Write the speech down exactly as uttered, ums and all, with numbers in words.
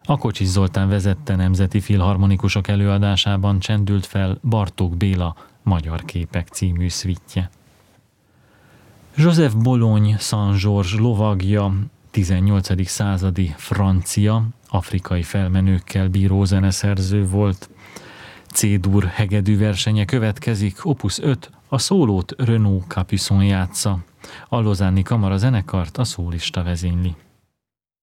A Kocsis Zoltán vezette Nemzeti Filharmonikusok előadásában csendült fel Bartók Béla Magyar képek című szvittje. Joseph Bologne Saint-Georges lovagja tizennyolcadik századi francia, afrikai felmenőkkel bíró zeneszerző volt. C-dur hegedű versenye következik, opus öt, a szólót Renaud Capuçon játsza. A Lausanne-i Kamara zenekart a szólista vezényli.